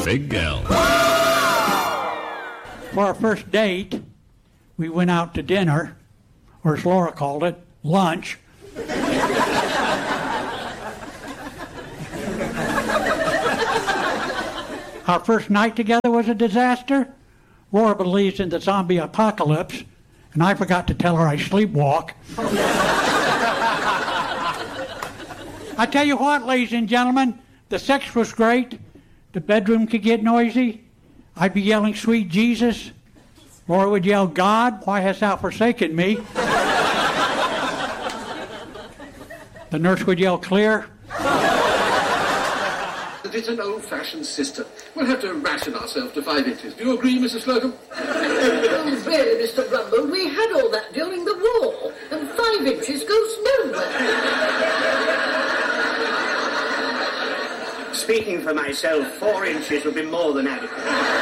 Big Al. For our first date, we went out to dinner, or as Laura called it, lunch. Our first night together was a disaster. Laura believes in the zombie apocalypse, and I forgot to tell her I sleepwalk. I tell you what, ladies and gentlemen, the sex was great. The bedroom could get noisy. I'd be yelling, "Sweet Jesus." Laura would yell, "God, why hast thou forsaken me?" The nurse would yell, "Clear." It's an old-fashioned system. We'll have to ration ourselves to 5 inches. Do you agree, Mrs. Slocum? Oh, really, Mr. Brumble, we had all that during the war, and 5 inches goes nowhere. Speaking for myself, 4 inches would be more than adequate.